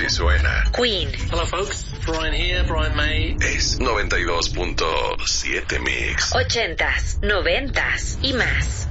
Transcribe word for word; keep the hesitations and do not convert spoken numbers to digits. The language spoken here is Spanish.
Así suena. Queen. Hello folks, Brian here, Brian May. Es noventa y dos punto siete Mix. Ochentas, noventas y más.